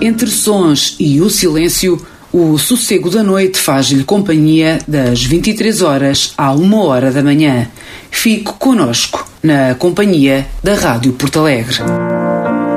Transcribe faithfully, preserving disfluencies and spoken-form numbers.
Entre sons e o silêncio, o sossego da noite faz-lhe companhia das vinte e três horas à uma hora da manhã. Fique connosco, na companhia da Rádio Porto Alegre.